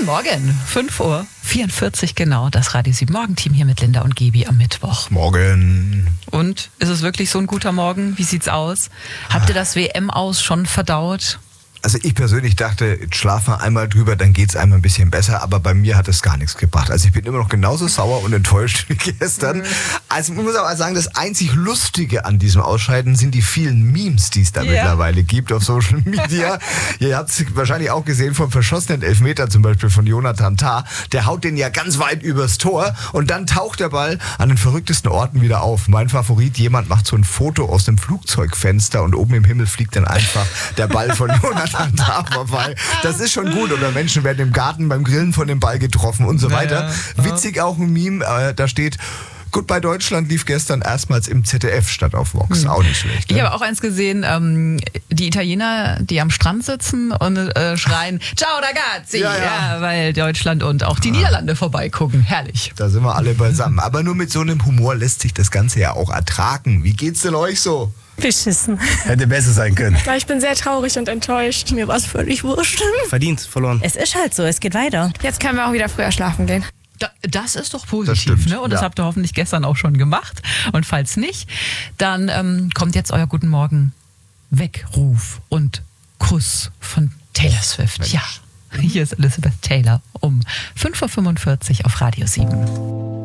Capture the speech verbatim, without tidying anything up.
Morgen, fünf Uhr vierundvierzig genau, das Radio sieben Morgenteam hier mit Linda und Gebi am Mittwoch. Morgen. Und, ist es wirklich so ein guter Morgen? Wie sieht's aus? Habt ihr das W M-Aus schon verdaut? Also ich persönlich dachte, jetzt schlafen wir einmal drüber, dann geht's einmal ein bisschen besser, aber bei mir hat es gar nichts gebracht. Also ich bin immer noch genauso sauer und enttäuscht wie gestern. Also man muss aber sagen, das einzig Lustige an diesem Ausscheiden sind die vielen Memes, die es da Ja. mittlerweile gibt auf Social Media. Ihr habt es wahrscheinlich auch gesehen vom verschossenen Elfmeter zum Beispiel von Jonathan Tah. Der haut den ja ganz weit übers Tor und dann taucht der Ball an den verrücktesten Orten wieder auf. Mein Favorit, jemand macht so ein Foto aus dem Flugzeugfenster und oben im Himmel fliegt dann einfach der Ball von Jonathan da vorbei. Das ist schon gut. Oder Menschen werden im Garten beim Grillen von dem Ball getroffen und so weiter. Ja, ja. Witzig auch ein Meme, äh, da steht: Goodbye Deutschland lief gestern erstmals im Z D F statt auf Vox. Auch nicht schlecht. Ich Ne? habe auch eins gesehen, ähm, die Italiener, die am Strand sitzen und äh, schreien, ciao ragazzi, Ja, ja. ja, weil Deutschland und auch die Niederlande vorbeigucken. Herrlich. Da sind wir alle beisammen. Aber nur mit so einem Humor lässt sich das Ganze ja auch ertragen. Wie geht's denn euch so? Beschissen. Hätte besser sein können. Ja, ich bin sehr traurig und enttäuscht. Mir war es völlig wurscht. Verdient, verloren. Es ist halt so, es geht weiter. Jetzt können wir auch wieder früher schlafen gehen. Da, das ist doch Das positiv, stimmt, ne? Und das ja. habt ihr hoffentlich gestern auch schon gemacht. Und falls nicht, dann ähm, kommt jetzt euer Guten Morgen Weckruf und Kuss von Taylor Swift. Mensch. Ja, hier ist Elizabeth Taylor um fünf Uhr fünfundvierzig auf Radio sieben.